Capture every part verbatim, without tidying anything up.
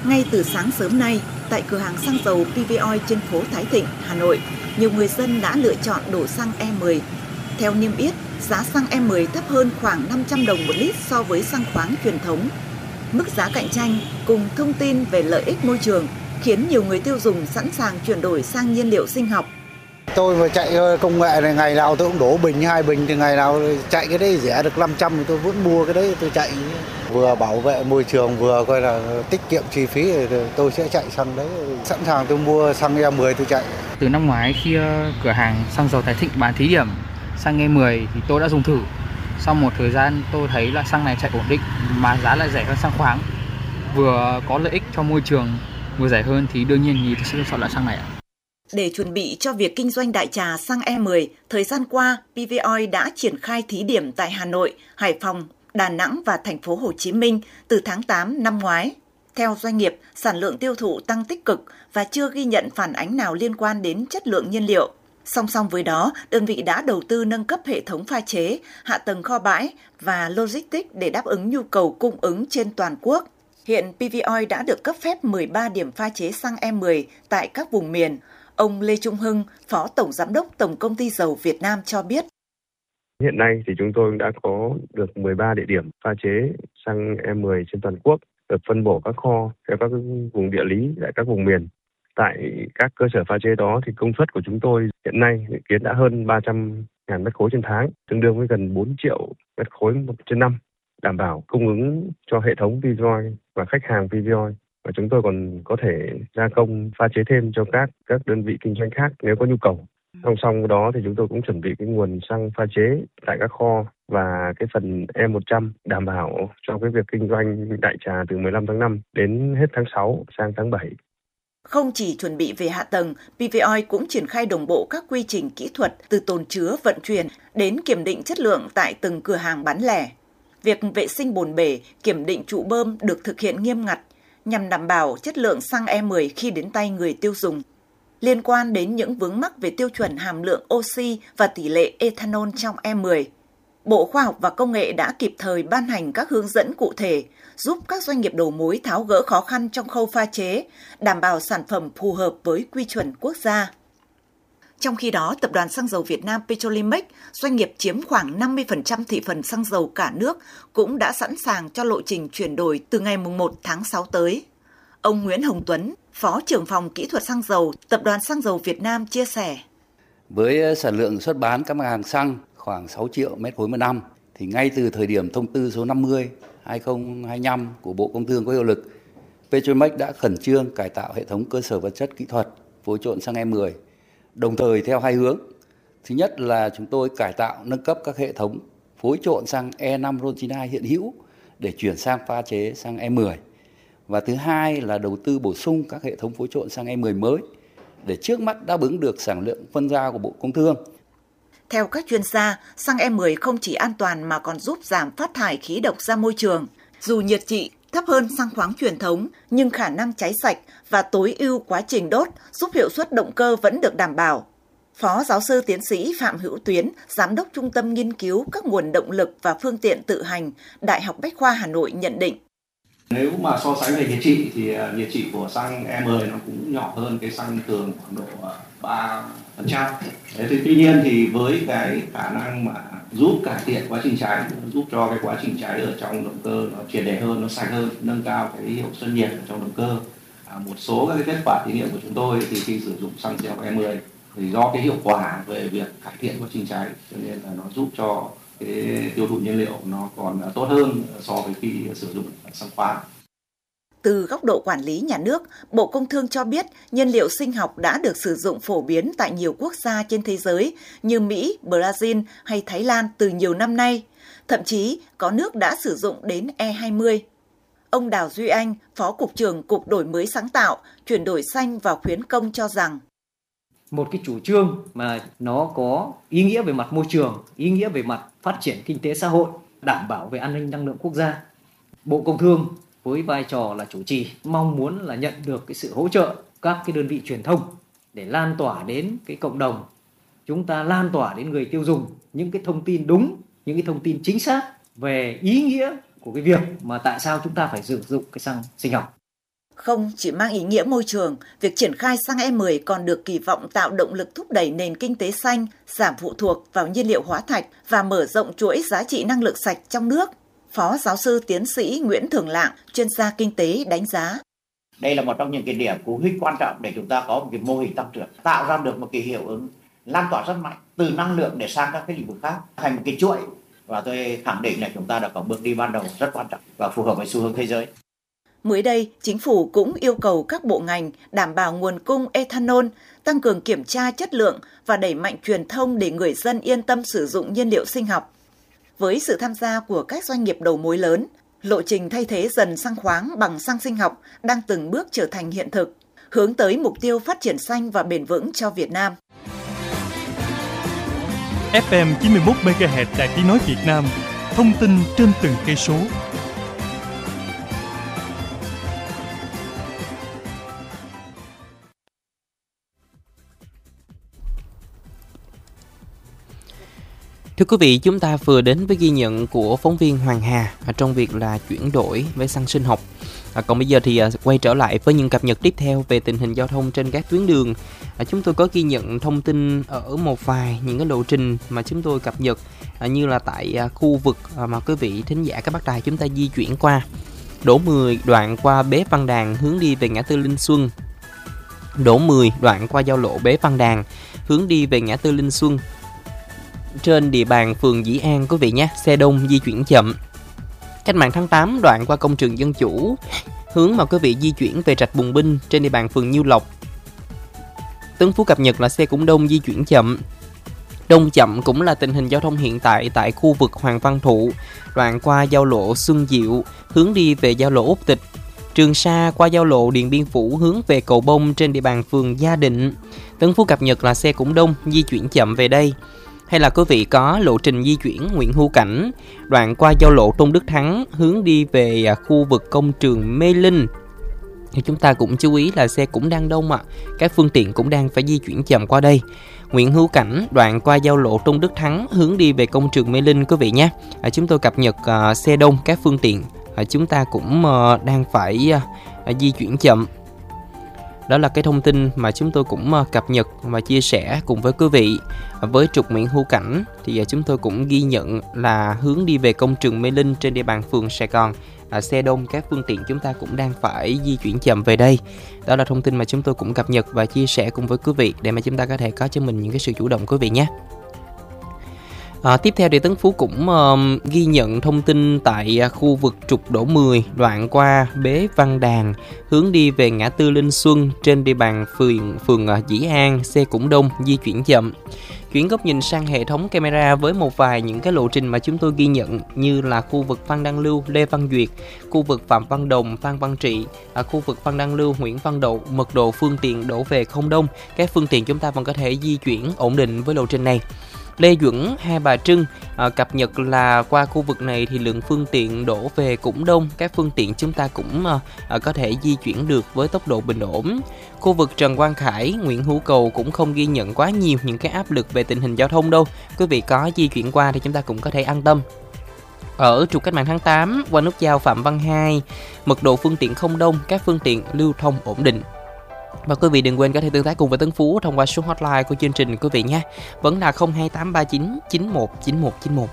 Ngay từ sáng sớm nay, tại cửa hàng xăng dầu pê vê Oil trên phố Thái Thịnh, Hà Nội, nhiều người dân đã lựa chọn đổ xăng E mười. Theo niêm yết, giá xăng E mười thấp hơn khoảng năm trăm đồng một lít so với xăng khoáng truyền thống. Mức giá cạnh tranh cùng thông tin về lợi ích môi trường khiến nhiều người tiêu dùng sẵn sàng chuyển đổi sang nhiên liệu sinh học. Tôi vừa chạy công nghệ này, ngày nào tôi cũng đổ bình hai bình, thì ngày nào chạy cái đấy rẻ được năm trăm thì tôi vẫn mua cái đấy tôi chạy. Vừa bảo vệ môi trường vừa coi là tiết kiệm chi phí thì tôi sẽ chạy xăng đấy. Sẵn sàng tôi mua xăng E mười tôi chạy. Từ năm ngoái khi cửa hàng xăng dầu Thái Thịnh bán thí điểm xăng E mười thì tôi đã dùng thử. Sau một thời gian tôi thấy là xăng này chạy ổn định mà giá lại rẻ hơn xăng khoáng. Vừa có lợi ích cho môi trường vừa rẻ hơn thì đương nhiên thì tôi sẽ chọn loại xăng này ạ. Để chuẩn bị cho việc kinh doanh đại trà xăng E mười, thời gian qua, pê vê Oil đã triển khai thí điểm tại Hà Nội, Hải Phòng, Đà Nẵng và thành phố Hồ Chí Minh từ tháng tám năm ngoái. Theo doanh nghiệp, sản lượng tiêu thụ tăng tích cực và chưa ghi nhận phản ánh nào liên quan đến chất lượng nhiên liệu. Song song với đó, đơn vị đã đầu tư nâng cấp hệ thống pha chế, hạ tầng kho bãi và logistics để đáp ứng nhu cầu cung ứng trên toàn quốc. Hiện pê vê Oil đã được cấp phép mười ba điểm pha chế xăng E mười tại các vùng miền. Ông Lê Trung Hưng, Phó Tổng Giám đốc Tổng Công ty Dầu Việt Nam cho biết. Hiện nay thì chúng tôi đã có được mười ba địa điểm pha chế xăng E mười trên toàn quốc, được phân bổ các kho theo các vùng địa lý tại các vùng miền. Tại các cơ sở pha chế đó thì công suất của chúng tôi hiện nay dự kiến đã hơn ba trăm nghìn mét khối trên tháng, tương đương với gần bốn triệu mét khối trên năm, đảm bảo cung ứng cho hệ thống pê vê Oil và khách hàng pê vê Oil. Và chúng tôi còn có thể gia công pha chế thêm cho các các đơn vị kinh doanh khác nếu có nhu cầu. Song song với đó thì chúng tôi cũng chuẩn bị cái nguồn xăng pha chế tại các kho và cái phần E một trăm đảm bảo cho cái việc kinh doanh đại trà từ mười lăm tháng năm đến hết tháng sáu sang tháng bảy. Không chỉ chuẩn bị về hạ tầng, pê vê Oil cũng triển khai đồng bộ các quy trình kỹ thuật từ tồn chứa, vận chuyển đến kiểm định chất lượng tại từng cửa hàng bán lẻ. Việc vệ sinh bồn bể, kiểm định trụ bơm được thực hiện nghiêm ngặt nhằm đảm bảo chất lượng xăng E mười khi đến tay người tiêu dùng. Liên quan đến những vướng mắc về tiêu chuẩn hàm lượng oxy và tỷ lệ ethanol trong E mười, Bộ Khoa học và Công nghệ đã kịp thời ban hành các hướng dẫn cụ thể, giúp các doanh nghiệp đầu mối tháo gỡ khó khăn trong khâu pha chế, đảm bảo sản phẩm phù hợp với quy chuẩn quốc gia. Trong khi đó, Tập đoàn Xăng dầu Việt Nam Petrolimex, doanh nghiệp chiếm khoảng năm mươi phần trăm thị phần xăng dầu cả nước, cũng đã sẵn sàng cho lộ trình chuyển đổi từ ngày mùng một tháng sáu tới. Ông Nguyễn Hồng Tuấn, Phó trưởng phòng kỹ thuật xăng dầu, Tập đoàn Xăng dầu Việt Nam chia sẻ. Với sản lượng xuất bán các mặt hàng xăng khoảng sáu triệu mét khối một năm, thì ngay từ thời điểm thông tư số năm mươi trên hai nghìn không trăm hai mươi lăm của Bộ Công Thương có hiệu lực, Petrolimex đã khẩn trương cải tạo hệ thống cơ sở vật chất kỹ thuật phối trộn xăng E mười, đồng thời theo hai hướng. Thứ nhất là chúng tôi cải tạo nâng cấp các hệ thống phối trộn xăng E năm RON chín mươi hai hiện hữu để chuyển sang pha chế xăng E mười. Và thứ hai là đầu tư bổ sung các hệ thống phối trộn xăng E mười mới để trước mắt đáp ứng được sản lượng phân ra của Bộ Công Thương. Theo các chuyên gia, xăng E mười không chỉ an toàn mà còn giúp giảm phát thải khí độc ra môi trường. Dù nhiệt trị thấp hơn xăng khoáng truyền thống, nhưng khả năng cháy sạch và tối ưu quá trình đốt giúp hiệu suất động cơ vẫn được đảm bảo. Phó giáo sư tiến sĩ Phạm Hữu Tuyến, Giám đốc Trung tâm Nghiên cứu các nguồn động lực và phương tiện tự hành, Đại học Bách khoa Hà Nội nhận định. Nếu mà so sánh về nhiệt trị thì nhiệt trị của xăng E mười nó cũng nhỏ hơn cái xăng thường khoảng độ ba phần trăm. Thế thì tuy nhiên thì với cái khả năng mà giúp cải thiện quá trình cháy, giúp cho cái quá trình cháy ở trong động cơ nó triệt để hơn, nó sạch hơn, nâng cao cái hiệu suất nhiệt ở trong động cơ. À, một số các cái kết quả thí nghiệm của chúng tôi thì khi sử dụng xăng dầu E mười thì do cái hiệu quả về việc cải thiện quá trình cháy cho nên là nó giúp cho cái tiêu thụ nhiên liệu nó còn tốt hơn so với khi sử dụng xăng khoáng. Từ góc độ quản lý nhà nước, Bộ Công Thương cho biết nhiên liệu sinh học đã được sử dụng phổ biến tại nhiều quốc gia trên thế giới như Mỹ, Brazil hay Thái Lan từ nhiều năm nay. Thậm chí có nước đã sử dụng đến E hai mươi. Ông Đào Duy Anh, Phó Cục trưởng Cục Đổi mới sáng tạo, chuyển đổi xanh và khuyến công cho rằng một cái chủ trương mà nó có ý nghĩa về mặt môi trường, ý nghĩa về mặt phát triển kinh tế xã hội, đảm bảo về an ninh năng lượng quốc gia. Bộ Công Thương với vai trò là chủ trì mong muốn là nhận được cái sự hỗ trợ các cái đơn vị truyền thông để lan tỏa đến cái cộng đồng. Chúng ta lan tỏa đến người tiêu dùng những cái thông tin đúng, những cái thông tin chính xác về ý nghĩa của cái việc mà tại sao chúng ta phải sử dụng cái xăng sinh học. Không chỉ mang ý nghĩa môi trường, việc triển khai xăng E mười còn được kỳ vọng tạo động lực thúc đẩy nền kinh tế xanh, giảm phụ thuộc vào nhiên liệu hóa thạch và mở rộng chuỗi giá trị năng lượng sạch trong nước. Phó giáo sư tiến sĩ Nguyễn Thường Lạng, chuyên gia kinh tế đánh giá. Đây là một trong những cái điểm cú hích quan trọng để chúng ta có một cái mô hình tăng trưởng, tạo ra được một cái hiệu ứng lan tỏa rất mạnh từ năng lượng để sang các cái lĩnh vực khác, thành một cái chuỗi. Và tôi khẳng định là chúng ta đã có bước đi ban đầu rất quan trọng và phù hợp với xu hướng thế giới. Mới đây, Chính phủ cũng yêu cầu các bộ ngành đảm bảo nguồn cung ethanol, tăng cường kiểm tra chất lượng và đẩy mạnh truyền thông để người dân yên tâm sử dụng nhiên liệu sinh học. Với sự tham gia của các doanh nghiệp đầu mối lớn, lộ trình thay thế dần xăng khoáng bằng xăng sinh học đang từng bước trở thành hiện thực, hướng tới mục tiêu phát triển xanh và bền vững cho Việt Nam. ép em chín mươi mốt mê ga héc Đài Tiếng nói Việt Nam, thông tin trên từng cây số. Thưa quý vị, chúng ta vừa đến với ghi nhận của phóng viên Hoàng Hà trong việc là chuyển đổi với xăng sinh học. À, còn bây giờ thì à, quay trở lại với những cập nhật tiếp theo về tình hình giao thông trên các tuyến đường. À, chúng tôi có ghi nhận thông tin ở một vài những cái lộ trình mà chúng tôi cập nhật, à, như là tại à, khu vực à, mà quý vị thính giả các bác đài chúng ta di chuyển qua. Đỗ mười đoạn qua Bế Văn Đàn hướng đi về ngã tư Linh Xuân. Đỗ mười đoạn qua giao lộ Bế Văn Đàn hướng đi về ngã tư Linh Xuân. Trên địa bàn phường Dĩ An quý vị nhé, xe đông di chuyển chậm. Cách mạng tháng tám đoạn qua công trường Dân Chủ hướng mà quý vị di chuyển về Rạch Bùng Binh trên địa bàn phường Nhiêu Lộc. Tân Phú cập nhật là xe cũng đông di chuyển chậm. Đông chậm cũng là tình hình giao thông hiện tại tại khu vực Hoàng Văn Thụ, đoạn qua giao lộ Xuân Diệu hướng đi về giao lộ Úc Tịch. Trường Sa qua giao lộ Điện Biên Phủ hướng về Cầu Bông trên địa bàn phường Gia Định. Tân Phú cập nhật là xe cũng đông di chuyển chậm về đây. Hay là quý vị có lộ trình di chuyển Nguyễn Hữu Cảnh, đoạn qua giao lộ Tôn Đức Thắng hướng đi về khu vực công trường Mê Linh. Thì chúng ta cũng chú ý là xe cũng đang đông ạ, à. Các phương tiện cũng đang phải di chuyển chậm qua đây. Nguyễn Hữu Cảnh đoạn qua giao lộ Tôn Đức Thắng hướng đi về công trường Mê Linh quý vị nhé. À, chúng tôi cập nhật uh, xe đông các phương tiện, à, chúng ta cũng uh, đang phải uh, di chuyển chậm. Đó là cái thông tin mà chúng tôi cũng cập nhật và chia sẻ cùng với quý vị. Với trục Nguyễn Hữu Cảnh thì chúng tôi cũng ghi nhận là hướng đi về công trường Mê Linh trên địa bàn phường Sài Gòn. À, xe đông các phương tiện chúng ta cũng đang phải di chuyển chậm về đây. Đó là thông tin mà chúng tôi cũng cập nhật và chia sẻ cùng với quý vị để mà chúng ta có thể có cho mình những cái sự chủ động quý vị nhé. À, tiếp theo thì Tấn Phú cũng uh, ghi nhận thông tin tại uh, khu vực trục Đỗ mười đoạn qua Bế Văn Đàn hướng đi về ngã tư Linh Xuân trên địa bàn phường phường uh, Dĩ An, xe cũng đông di chuyển chậm. Chuyển góc nhìn sang hệ thống camera với một vài những cái lộ trình mà chúng tôi ghi nhận như là khu vực Phan Đăng Lưu, Lê Văn Duyệt, khu vực Phạm Văn Đồng, Phan Văn Trị, à, khu vực Phan Đăng Lưu, Nguyễn Văn Đậu, mật độ phương tiện đổ về không đông. Các phương tiện chúng ta vẫn có thể di chuyển ổn định với lộ trình này. Lê Duẩn, Hai Bà Trưng à, cập nhật là qua khu vực này thì lượng phương tiện đổ về cũng đông, các phương tiện chúng ta cũng à, có thể di chuyển được với tốc độ bình ổn. Khu vực Trần Quang Khải, Nguyễn Hữu Cầu cũng không ghi nhận quá nhiều những cái áp lực về tình hình giao thông đâu. Quý vị có di chuyển qua thì chúng ta cũng có thể an tâm. Ở trục Cách mạng tháng tám qua nút giao Phạm Văn Hai, mật độ phương tiện không đông, các phương tiện lưu thông ổn định. Và quý vị đừng quên có thể tương tác cùng với Tấn Phú thông qua số hotline của chương trình quý vị nhé. Vẫn là không hai tám ba chín chín một chín một chín một.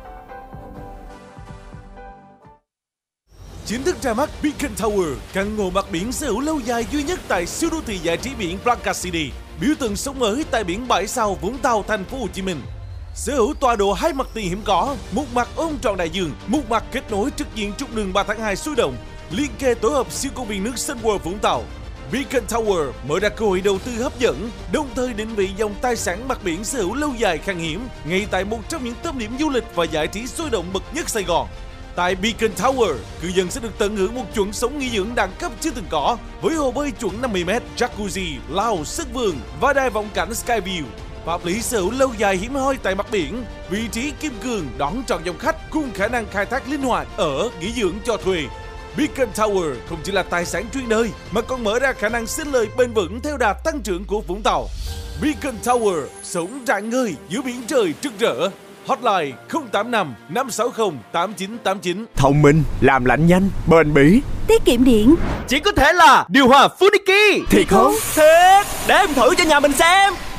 Chính thức ra mắt Beacon Tower, căn hộ mặt biển sở hữu lâu dài duy nhất tại siêu đô thị giải trí biển Blanca City, biểu tượng sống mới tại biển Bãi Sau, Vũng Tàu, thành phố Hồ Chí Minh. Sở hữu tọa độ hai mặt tiền hiếm có, một mặt ôm trọn đại dương, một mặt kết nối trực diện trục đường ba tháng hai sôi động, liên kề tổ hợp siêu công viên nước Sun World Vũng Tàu. Beacon Tower mở ra cơ hội đầu tư hấp dẫn, đồng thời định vị dòng tài sản mặt biển sở hữu lâu dài khan hiếm ngay tại một trong những tâm điểm du lịch và giải trí sôi động bậc nhất Sài Gòn. Tại Beacon Tower, cư dân sẽ được tận hưởng một chuẩn sống nghỉ dưỡng đẳng cấp chưa từng có, với hồ bơi chuẩn năm mươi mét, jacuzzi, lao, sân vườn và đài vọng cảnh Skyview. Pháp lý sở hữu lâu dài hiếm hoi tại mặt biển, vị trí kim cương đón trọn dòng khách cùng khả năng khai thác linh hoạt ở nghỉ dưỡng cho thuê. Beacon Tower không chỉ là tài sản chuyên đời mà còn mở ra khả năng sinh lời bền vững theo đà tăng trưởng của Vũng Tàu. Beacon Tower sống rạng ngời giữa biển trời rực rỡ. Hotline không tám năm năm sáu không tám chín tám chín. Thông minh, làm lạnh nhanh, bền bỉ, tiết kiệm điện. Chỉ có thể là điều hòa Funiki. Thiệt không? Thiệt, để em thử cho nhà mình xem.